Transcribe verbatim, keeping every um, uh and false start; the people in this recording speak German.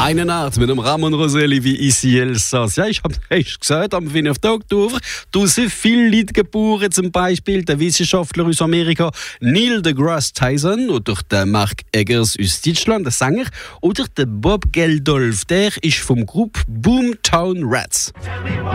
Eine Nacht mit dem Ramon Roselli wie ici Elsass. Ja, ich habe echt gesagt, am fünften Oktober, da sind viele Leute geboren, zum Beispiel der Wissenschaftler aus Amerika Neil deGrasse Tyson oder der Mark Eggers aus Deutschland, der Sänger, oder der Bob Geldof, der ist vom Group Boomtown Rats.